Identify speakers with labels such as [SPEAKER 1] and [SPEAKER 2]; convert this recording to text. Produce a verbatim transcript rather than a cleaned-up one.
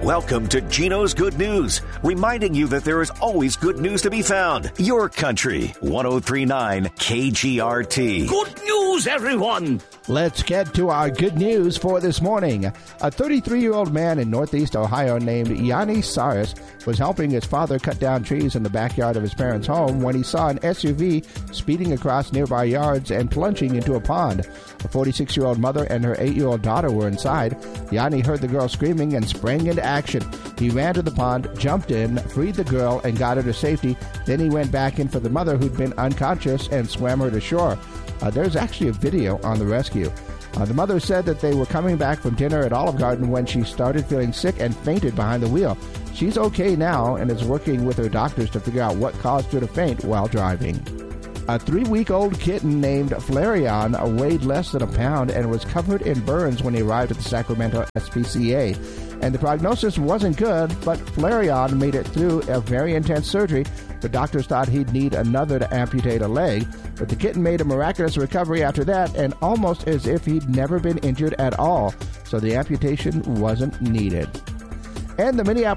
[SPEAKER 1] Welcome to Gino's Good News, reminding you that there is always good news to be found. Your country, one oh three point nine K G R T.
[SPEAKER 2] Good news, everyone!
[SPEAKER 3] Let's get to our good news for this morning. A thirty-three-year-old man in Northeast Ohio named Yanni Saris was helping his father cut down trees in the backyard of his parents' home when he saw an S U V speeding across nearby yards and plunging into a pond. A forty-six-year-old mother and her eight-year-old daughter were inside. Yanni heard the girl screaming and sprang into action. He ran to the pond, jumped in, freed the girl, and got her to safety. Then he went back in for the mother, who'd been unconscious, and swam her to shore. Uh, there's actually a video on the rescue. Uh, the mother said that they were coming back from dinner at Olive Garden when she started feeling sick and fainted behind the wheel. She's okay now and is working with her doctors to figure out what caused her to faint while driving. A three-week-old kitten named Flareon weighed less than a pound and was covered in burns when he arrived at the Sacramento S P C A. And the prognosis wasn't good, but Flareon made it through a very intense surgery. The doctors thought he'd need another to amputate a leg, but the kitten made a miraculous recovery after that, and almost as if he'd never been injured at all, so the amputation wasn't needed. And the Minneapolis